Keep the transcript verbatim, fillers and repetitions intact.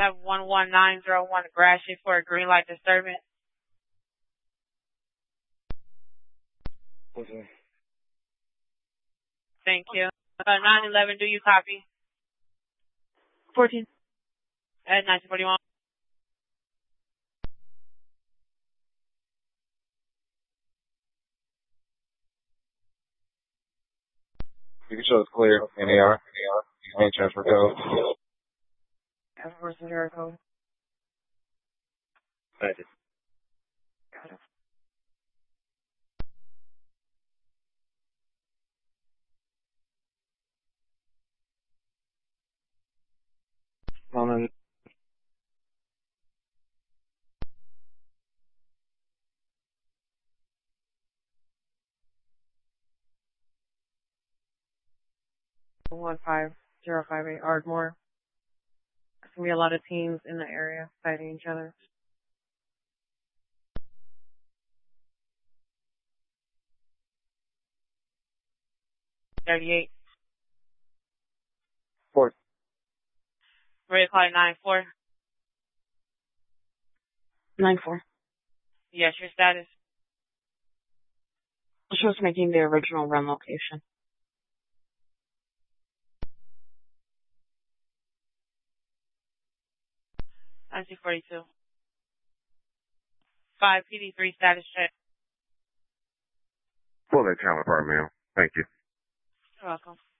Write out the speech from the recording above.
have one one nine zero one Gratiot for a green light disturbance. Okay. Thank you. Uh, nine eleven, do you copy? fourteen. At nineteen forty-one. You can show it's clear. N A R. Main transfer code. F four zero code. Thank you. Got it. Moment. one five zero five eight Ardmore. There's going to be a lot of teams in the area fighting each other. thirty-eight. Four. Red card nine four. nine four. Yes, your status. It shows making the original run location. nineteen forty-two. five P D three status check. Pull that counterpart, ma'am. Thank you. You're welcome.